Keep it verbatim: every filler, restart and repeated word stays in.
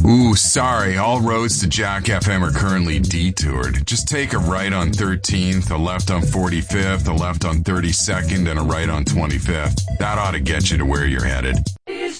Ooh, sorry. All roads to Jack F M are currently detoured. Just take a right on thirteenth, a left on forty-fifth, a left on thirty-second, and a right on twenty-fifth. That ought to get you to where you're headed.